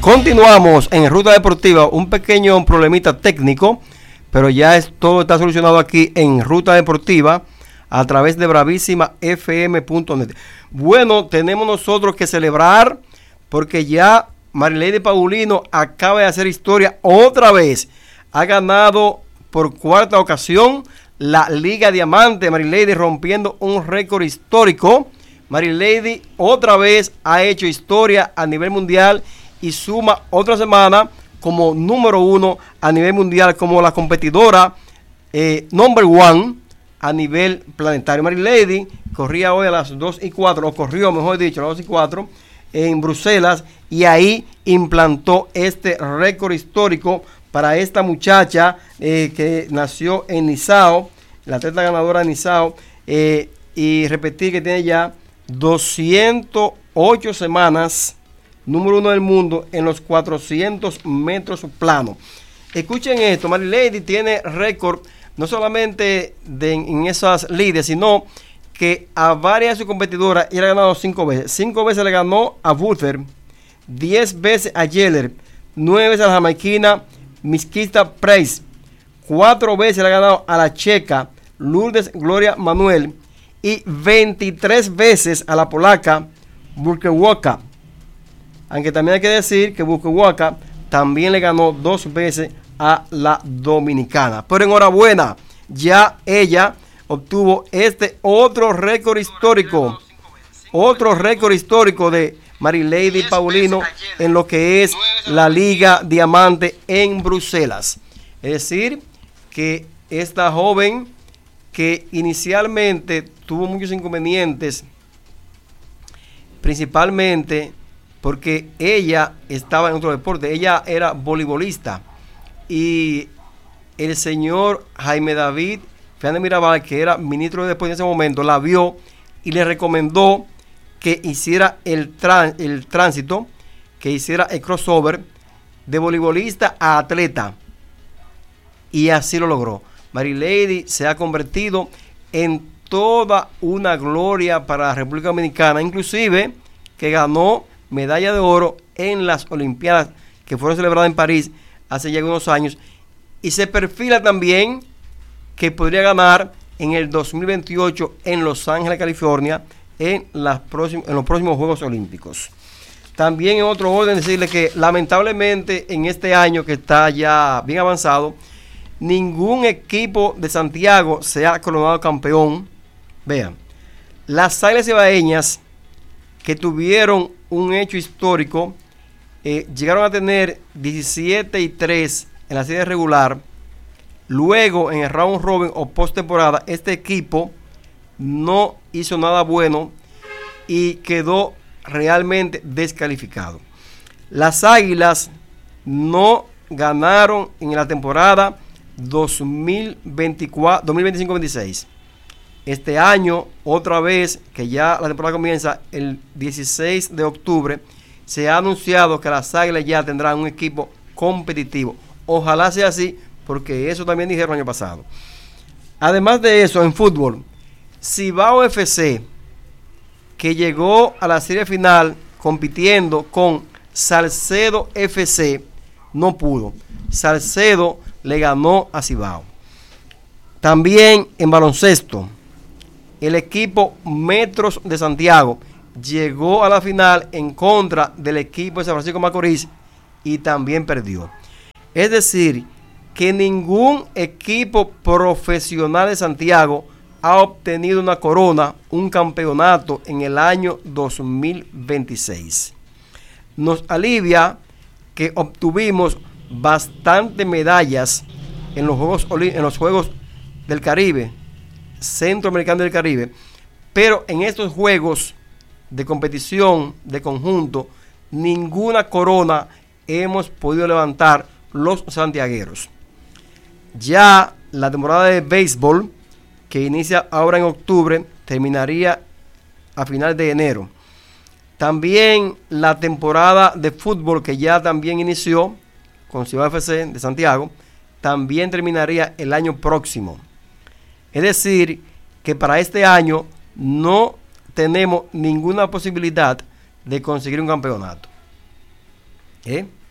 Continuamos en Ruta Deportiva, un pequeño problemita técnico, pero ya todo está solucionado aquí en Ruta Deportiva a través de bravísimafm.net. Bueno, tenemos nosotros que celebrar porque ya Marilady Paulino acaba de hacer historia otra vez. Ha ganado por cuarta ocasión la Liga Diamante. Marilady rompiendo un récord histórico. Marilady otra vez ha hecho historia a nivel mundial y suma otra semana como número 1 a nivel mundial, como la competidora number 1 a nivel planetario. Marilady corría hoy a las 2:04, o corrió, mejor dicho, a las 2:04 en Bruselas, y ahí implantó este récord histórico para esta muchacha que nació en Nizao, la atleta ganadora de Nizao, y repetir que tiene ya 208 semanas, número 1 del mundo en los 400 metros plano. Escuchen esto, Marilady tiene récord no solamente en esas líderes, sino que a varias de sus competidoras ella ha ganado 5 veces. 5 veces le ganó a Buther, 10 veces a Yeller, 9 veces a la jamaiquina Miskita Price, 4 veces le ha ganado a la checa Lourdes Gloria Manuel y 23 veces a la polaca Bukełowska. Aunque también hay que decir que Bukełowska también le ganó 2 veces a la dominicana. Pero enhorabuena, ya ella obtuvo este otro récord histórico. Otro récord histórico de Marilady Paulino en lo que es la Liga Diamante en Bruselas. Es decir, que esta joven que inicialmente tuvo muchos inconvenientes, principalmente porque ella estaba en otro deporte. Ella era voleibolista y el señor Jaime David Fernández Mirabal, que era ministro de Deportes en ese momento, la vio y le recomendó que hiciera el tránsito, que hiciera el crossover de voleibolista a atleta, y así lo logró. Marilady se ha convertido en toda una gloria para la República Dominicana, inclusive que ganó medalla de oro en las Olimpiadas que fueron celebradas en París hace ya algunos años, y se perfila también que podría ganar en el 2028 en Los Ángeles, California, en los próximos Juegos Olímpicos. También en otro orden decirle que lamentablemente en este año que está ya bien avanzado, ningún equipo de Santiago se ha coronado campeón. Vean, las Águilas Ibaeñas, que tuvieron un hecho histórico, llegaron a tener 17-3 en la serie regular. Luego en el round robin o postemporada, este equipo no hizo nada bueno y quedó realmente descalificado. Las Águilas no ganaron en la temporada 2025-26. Este año, otra vez, que ya la temporada comienza el 16 de octubre, se ha anunciado que las Águilas ya tendrán un equipo competitivo. Ojalá sea así, porque eso también dijeron el año pasado. Además de eso, en fútbol, Cibao FC, que llegó a la serie final compitiendo con Salcedo FC, no pudo. Salcedo le ganó a Cibao. También en baloncesto, el equipo Metros de Santiago llegó a la final en contra del equipo de San Francisco Macorís y también perdió. Es decir, que ningún equipo profesional de Santiago ha obtenido una corona, un campeonato en el año 2026. Nos alivia que obtuvimos bastantes medallas en los Juegos del Caribe, Centroamericano del Caribe, pero en estos juegos de competición de conjunto, ninguna corona hemos podido levantar los santiagueros. Ya la temporada de béisbol, que inicia ahora en octubre, terminaría a final de enero. También la temporada de fútbol, que ya también inició con Cibao FC de Santiago, también terminaría el año próximo. Es decir, que para este año no tenemos ninguna posibilidad de conseguir un campeonato.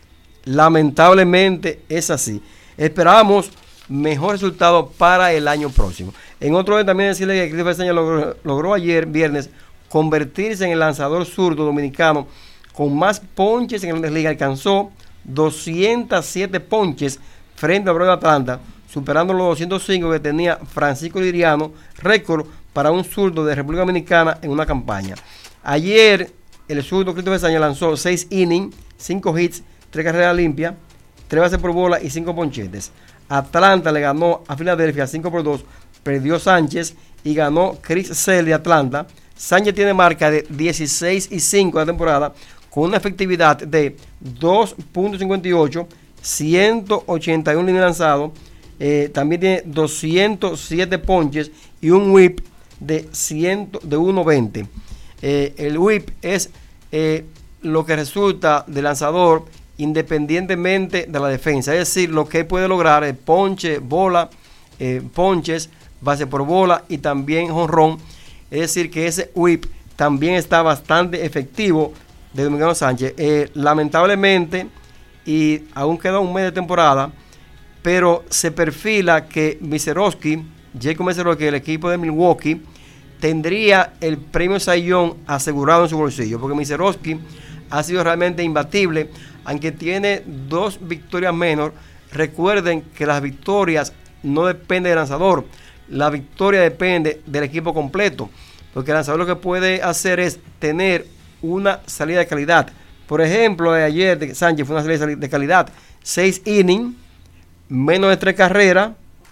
lamentablemente es así. Esperamos mejor resultado para el año próximo. En otro orden también decirle que Christopher Sánchez logró ayer viernes convertirse en el lanzador zurdo dominicano con más ponches en Grandes Ligas. Alcanzó 207 ponches frente a Brother Atlanta, superando los 205 que tenía Francisco Liriano, récord para un zurdo de República Dominicana en una campaña. Ayer el zurdo Christopher Sánchez lanzó 6 innings, 5 hits, 3 carreras limpias, 3 bases por bola y 5 ponchetes. Atlanta le ganó a Filadelfia 5-2, perdió Sánchez y ganó Chris Sale de Atlanta. Sánchez tiene marca de 16-5 de la temporada con una efectividad de 2.58, 181 líneas lanzados, también tiene 207 ponches y un whip de 1.20. El whip es lo que resulta del lanzador independientemente de la defensa, es decir, lo que él puede lograr es ponche, bola, ponches, base por bola y también jonrón. Es decir, que ese whip también está bastante efectivo de Dominicano Sánchez. Lamentablemente, y aún queda un mes de temporada, pero se perfila que Jacob Meserowski, el equipo de Milwaukee, tendría el premio Cy Young asegurado en su bolsillo, porque Meserowski ha sido realmente imbatible, aunque tiene 2 victorias menos. Recuerden que las victorias no dependen del lanzador, la victoria depende del equipo completo, porque el lanzador lo que puede hacer es tener una salida de calidad. Por ejemplo, de ayer de Sánchez fue una salida de calidad, 6 innings, menos de 3 carreras,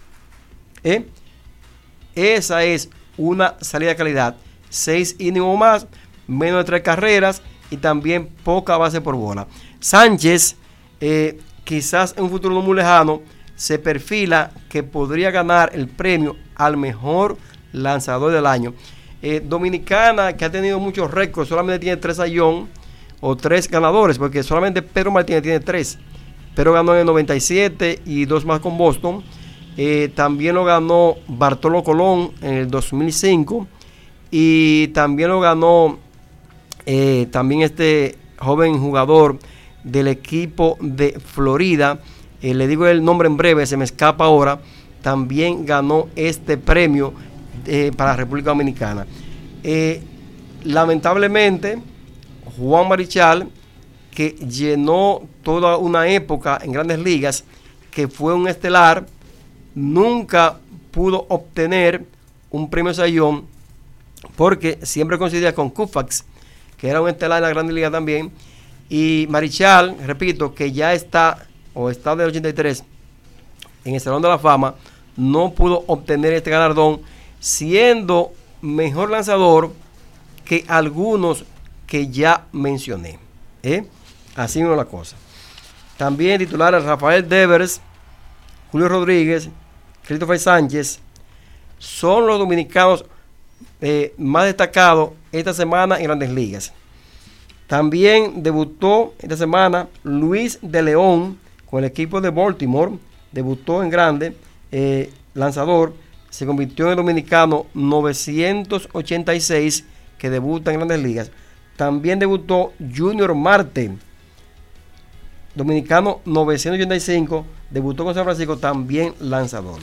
esa es una salida de calidad, 6 innings o más, menos de 3 carreras y también poca base por bola. Sánchez, quizás en un futuro no muy lejano, se perfila que podría ganar el premio al mejor lanzador del año. Dominicana, que ha tenido muchos récords, solamente tiene 3 Cy Young o 3 ganadores, porque solamente Pedro Martínez tiene 3. Pero ganó en el 97 y 2 más con Boston. También lo ganó Bartolo Colón en el 2005 y también lo ganó también este joven jugador del equipo de Florida, le digo el nombre en breve, se me escapa ahora, también ganó este premio para la República Dominicana. Lamentablemente, Juan Marichal, que llenó toda una época en Grandes Ligas, que fue un estelar, nunca pudo obtener un premio Cy Young, porque siempre coincidía con Koufax, que era un estelar en la Grandes Ligas también. Y Marichal, repito, que ya está del 83 en el Salón de la Fama, no pudo obtener este galardón, siendo mejor lanzador que algunos que ya mencioné. Así mismo la cosa. También titulares Rafael Devers, Julio Rodríguez, Christopher Sánchez son los dominicanos más destacados esta semana en Grandes Ligas. También debutó esta semana Luis de León con el equipo de Baltimore, debutó en grande, lanzador, se convirtió en el dominicano 986 que debuta en Grandes Ligas. También debutó Junior Marte, dominicano 985, debutó con San Francisco, también lanzador.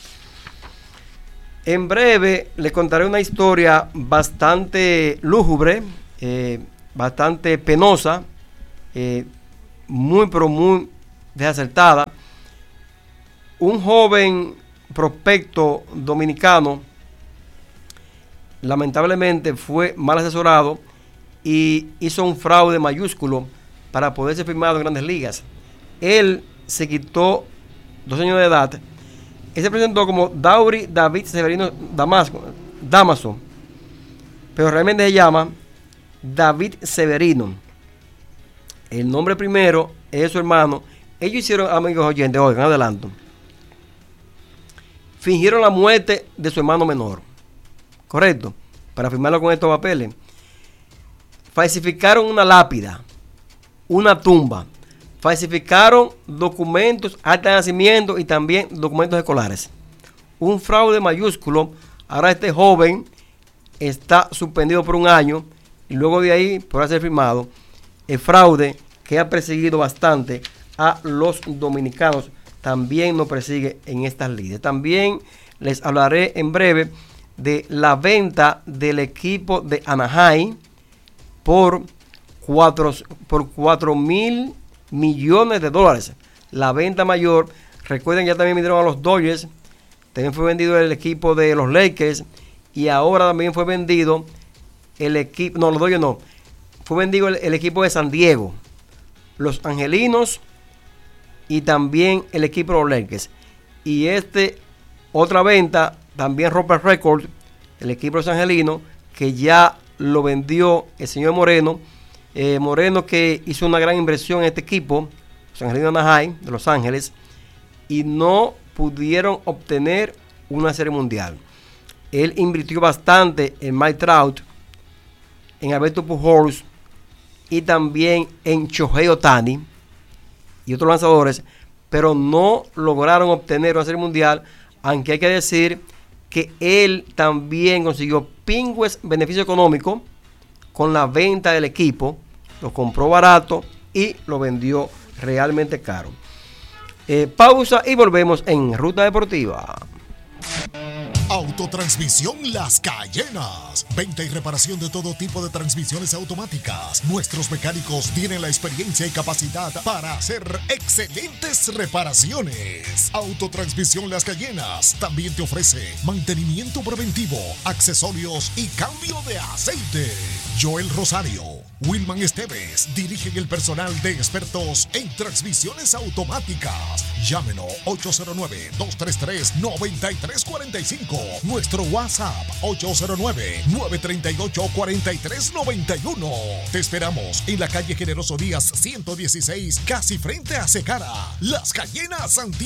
En breve les contaré una historia bastante lúgubre, bastante penosa, muy pero muy desacertada. Un joven prospecto dominicano lamentablemente fue mal asesorado y hizo un fraude mayúsculo para poder ser firmado en Grandes Ligas. Él se quitó 2 años de edad. Él se presentó como Dauri David Severino Damaso, pero realmente se llama David Severino. El nombre primero es su hermano. Ellos hicieron, amigos oyentes, oigan, adelanto. Fingieron la muerte de su hermano menor, correcto, para firmarlo con estos papeles. Falsificaron una lápida, una tumba, falsificaron documentos, acta de nacimiento y también documentos escolares. Un fraude mayúsculo. Ahora este joven está suspendido por 1 año y luego de ahí podrá ser firmado. El fraude que ha perseguido bastante a los dominicanos también nos persigue en estas lides. También les hablaré en breve de la venta del equipo de Anaheim por 4,000 millones de dólares. La venta mayor. Recuerden, ya también vendieron a los Dodgers, también fue vendido el equipo de los Lakers y ahora también fue vendido el equipo, no, los Dodgers no, fue vendido el equipo de San Diego, los Angelinos y también el equipo de los Lakers. Y otra venta, también rompe récord, el equipo de los Angelinos, que ya lo vendió el señor Moreno. Moreno, que hizo una gran inversión en este equipo, los Angelinos de Anaheim, de Los Ángeles, y no pudieron obtener una serie mundial. Él invirtió bastante en Mike Trout, en Alberto Pujols y también en Shohei Ohtani y otros lanzadores, pero no lograron obtener una serie mundial, aunque hay que decir que él también consiguió pingües beneficio económico con la venta del equipo. Lo compró barato y lo vendió realmente caro. Pausa y volvemos en Ruta Deportiva. Autotransmisión Las Cayenas. Venta y reparación de todo tipo de transmisiones automáticas. Nuestros mecánicos tienen la experiencia y capacidad para hacer excelentes reparaciones. Autotransmisión Las Cayenas también te ofrece mantenimiento preventivo, accesorios y cambio de aceite. Joel Rosario, Wilman Esteves dirigen el personal de expertos en transmisiones automáticas. Llámenos 809-233-9345. Nuestro WhatsApp 809-938-4391. Te esperamos en la calle Generoso Díaz 116, casi frente a Secara. Las Cayenas Santiago.